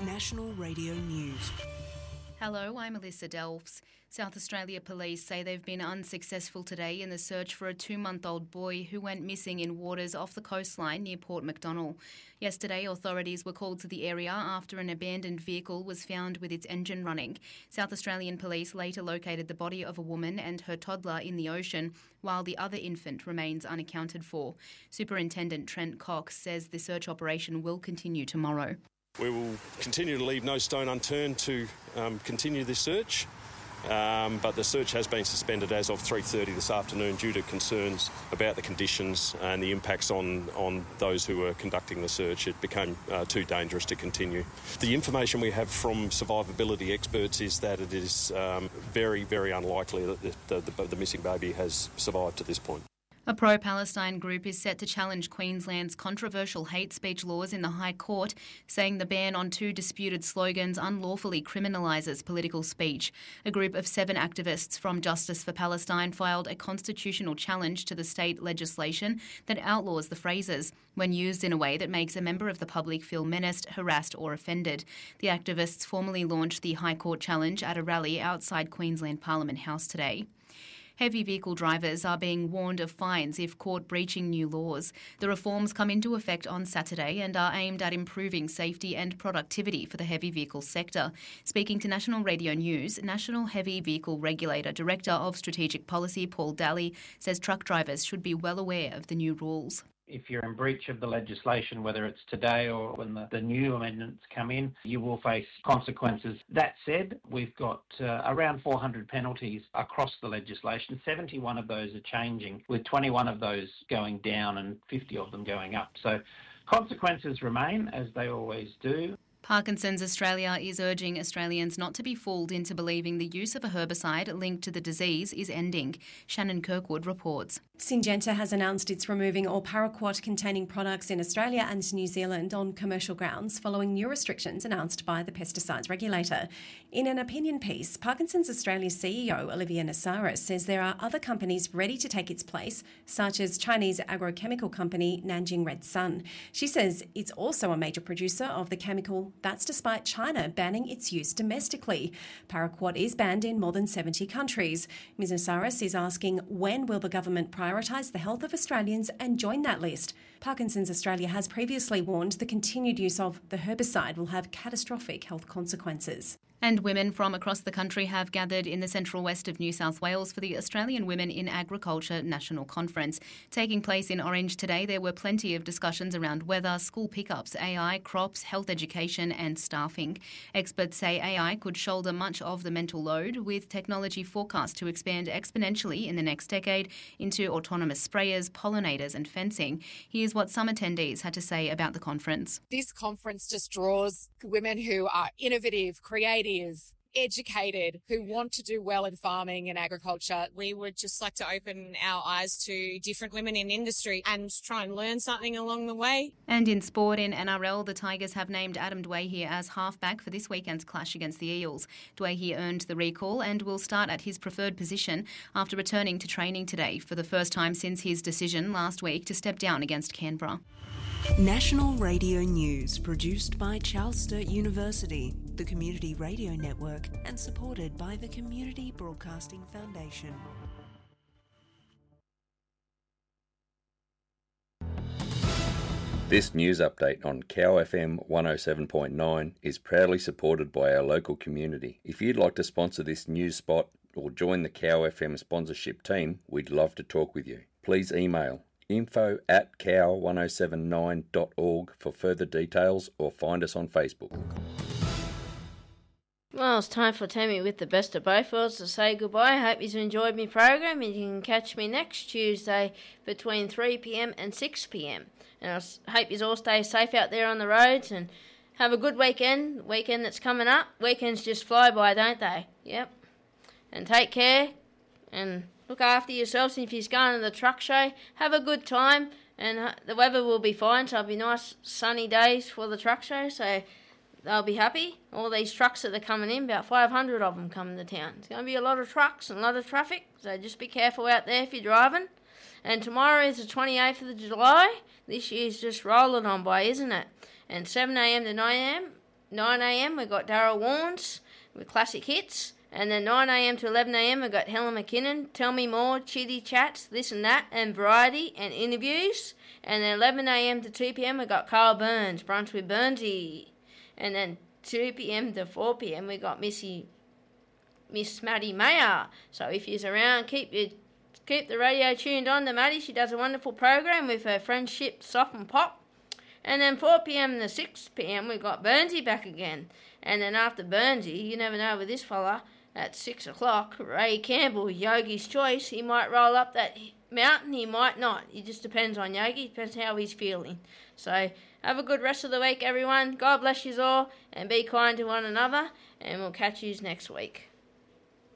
National Radio News. Hello, I'm Alyssa Delphs. South Australia Police say they've been unsuccessful today in the search for a 2-month-old boy who went missing in waters off the coastline near Port MacDonnell. Yesterday, authorities were called to the area after an abandoned vehicle was found with its engine running. South Australian Police later located the body of a woman and her toddler in the ocean, while the other infant remains unaccounted for. Superintendent Trent Cox says the search operation will continue tomorrow. We will continue to leave no stone unturned to continue this search, but the search has been suspended as of 3:30 this afternoon due to concerns about the conditions and the impacts on those who were conducting the search. It became too dangerous to continue. The information we have from survivability experts is that it is very, very unlikely that the missing baby has survived to this point. A pro-Palestine group is set to challenge Queensland's controversial hate speech laws in the High Court, saying the ban on 2 disputed slogans unlawfully criminalises political speech. A group of 7 activists from Justice for Palestine filed a constitutional challenge to the state legislation that outlaws the phrases when used in a way that makes a member of the public feel menaced, harassed or offended. The activists formally launched the High Court challenge at a rally outside Queensland Parliament House today. Heavy vehicle drivers are being warned of fines if caught breaching new laws. The reforms come into effect on Saturday and are aimed at improving safety and productivity for the heavy vehicle sector. Speaking to National Radio News, National Heavy Vehicle Regulator Director of Strategic Policy Paul Daly says truck drivers should be well aware of the new rules. If you're in breach of the legislation, whether it's today or when the new amendments come in, you will face consequences. That said, we've got around 400 penalties across the legislation. 71 of those are changing, with 21 of those going down and 50 of them going up. So consequences remain, as they always do. Parkinson's Australia is urging Australians not to be fooled into believing the use of a herbicide linked to the disease is ending. Shannon Kirkwood reports. Syngenta has announced it's removing all paraquat-containing products in Australia and New Zealand on commercial grounds following new restrictions announced by the pesticides regulator. In an opinion piece, Parkinson's Australia's CEO Olivia Nasaris says there are other companies ready to take its place, such as Chinese agrochemical company Nanjing Red Sun. She says it's also a major producer of the chemical. That's despite China banning its use domestically. Paraquat is banned in more than 70 countries. Ms Nasaris is asking, when will the government prioritise the health of Australians and join that list? Parkinson's Australia has previously warned the continued use of the herbicide will have catastrophic health consequences. And women from across the country have gathered in the central west of New South Wales for the Australian Women in Agriculture National Conference. Taking place in Orange today, there were plenty of discussions around weather, school pickups, AI, crops, health education and staffing. Experts say AI could shoulder much of the mental load, with technology forecast to expand exponentially in the next decade into autonomous sprayers, pollinators and fencing. Here's what some attendees had to say about the conference. This conference just draws women who are innovative, creative, educated, who want to do well in farming and agriculture. We would just like to open our eyes to different women in industry and try and learn something along the way. And in sport, in NRL, the Tigers have named Adam Dwyer as halfback for this weekend's clash against the Eels. Dwyer earned the recall and will start at his preferred position after returning to training today for the first time since his decision last week to step down against Canberra. National Radio News, produced by Charles Sturt University, the Community Radio Network, and supported by the Community Broadcasting Foundation. This news update on Cow FM 107.9 is proudly supported by our local community. If you'd like to sponsor this news spot or join the Cow FM sponsorship team, we'd love to talk with you. Please email info@cow1079.org for further details or find us on Facebook. Well, it's time for Tammy with the best of both worlds to say goodbye. Hope you've enjoyed my program and you can catch me next Tuesday between 3 p.m. and 6 p.m. And I hope you all stay safe out there on the roads and have a good weekend that's coming up. Weekends just fly by, don't they? Yep. And take care and look after yourselves. If you're going to the truck show, have a good time, and the weather will be fine, so it'll be nice sunny days for the truck show, so they'll be happy. All these trucks that are coming in, about 500 of them coming to town. It's going to be a lot of trucks and a lot of traffic, so just be careful out there if you're driving. And tomorrow is the 28th of July. This year's just rolling on by, isn't it? And 7 a.m. to 9 a.m. 9am we've got Daryl Warnes with classic hits. And then 9am to 11am we've got Helen McKinnon, Tell Me More, Chitty Chats, This and That, and Variety and Interviews. And then 11am to 2pm we've got Carl Burns, Brunch with Burnsy. And then 2pm to 4pm we've got Miss Maddie Mayer. So if you're around, keep the radio tuned on to Maddie. She does a wonderful program with her friendship, Soft and Pop. And then 4pm to 6pm we've got Burnsy back again. And then after Burnsy, you never know with this fella, at 6 o'clock, Ray Campbell, Yogi's Choice. He might roll up that mountain, he might not. It just depends on Yogi, depends how he's feeling. So have a good rest of the week, everyone. God bless you all, and be kind to one another, and we'll catch you next week.